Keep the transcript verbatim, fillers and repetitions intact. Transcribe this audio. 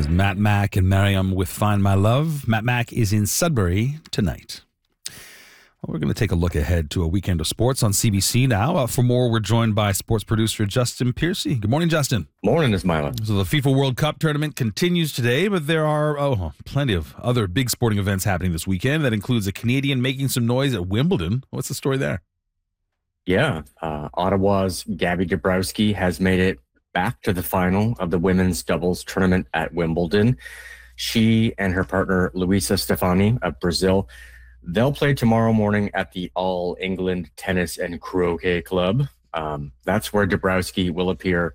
is Matt Mack and Mariam with Find My Love. Matt Mack is in Sudbury tonight. Well, we're going to take a look ahead to a weekend of sports on C B C now. Uh, for more, we're joined by sports producer Justin Piercy. Good morning, Justin. Morning, Ismaila. So the FIFA World Cup tournament continues today, but there are oh, plenty of other big sporting events happening this weekend. That includes a Canadian making some noise at Wimbledon. What's the story there? Yeah, uh, Ottawa's Gabby Dabrowski has made it back to the final of the women's doubles tournament at Wimbledon. She and her partner, Luisa Stefani of Brazil, they'll play tomorrow morning at the All England Tennis and Croquet Club. Um, that's where Dabrowski will appear